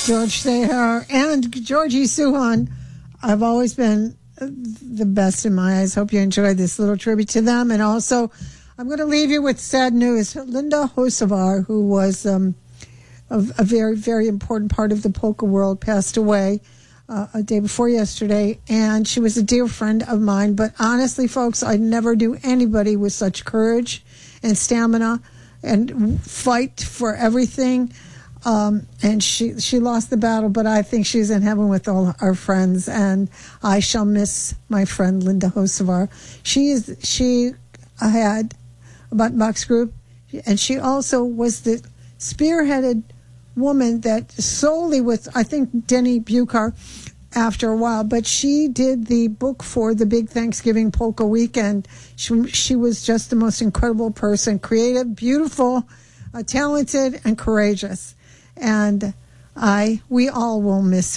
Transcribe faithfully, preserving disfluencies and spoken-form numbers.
George Sahar and Georgie Suhan. I've always been the best in my eyes. Hope you enjoyed this little tribute to them. And also, I'm going to leave you with sad news. Linda Hocevar, who was um, a, a very, very important part of the polka world, passed away uh, a day before yesterday. And she was a dear friend of mine. But honestly, folks, I never knew anybody with such courage and stamina and fight for everything. Um, and she she lost the battle, but I think she's in heaven with all our friends, and I shall miss my friend Linda Hocevar. She is she had a button box group, and she also was the spearheaded woman that solely with, I think, Denny Buchar after a while, but she did the book for the big Thanksgiving Polka Weekend. She, she was just the most incredible person, creative, beautiful, uh, talented, and courageous. And I, we all will miss